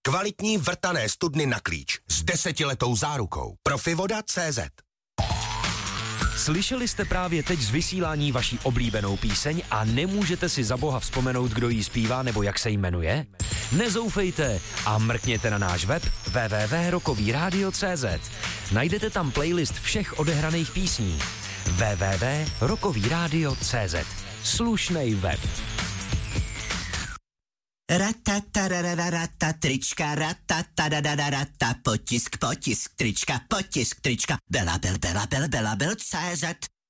Kvalitní vrtané studny na klíč s 10letou zárukou. Profivoda.cz. Slyšeli jste právě teď z vysílání vaší oblíbenou píseň a nemůžete si za boha vzpomenout, kdo ji zpívá nebo jak se jmenuje? Nezoufejte a mrkněte na náš web www.rockovyradio.cz. Najdete tam playlist všech odehraných písní. www.rockovyradio.cz. Slušnej web. Ratatarararata, trička, ratatarararata, potisk, trička, Bela Bel, CZ.